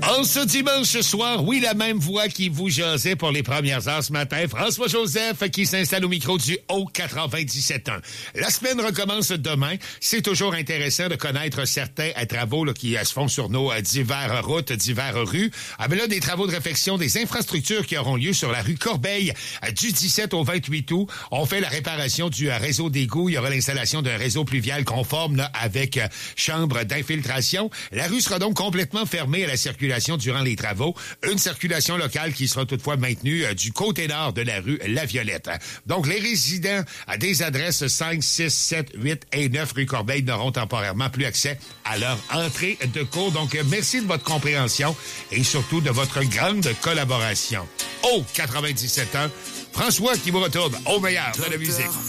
En ce dimanche soir, oui, la même voix qui vous jasait pour les premières heures ce matin, François-Joseph qui s'installe au micro du Haut 97.1. La semaine recommence demain. C'est toujours intéressant de connaître certains travaux là, qui se font sur nos diverses routes, diverses rues. Mais là, des travaux de réfection des infrastructures qui auront lieu sur la rue Corbeil du 17 au 28 août. On fait la réparation du réseau d'égouts. Il y aura l'installation d'un réseau pluvial conforme là, avec chambre d'infiltration. La rue sera donc complètement fermée à la circulation durant les travaux. Une circulation locale qui sera toutefois maintenue du côté nord de la rue La Violette. Donc, les résidents à des adresses 5, 6, 7, 8 et 9 rue Corbeil n'auront temporairement plus accès à leur entrée de cours. Donc, merci de votre compréhension et surtout de votre grande collaboration. Au 97 ans, François qui vous retourne au meilleur de la musique.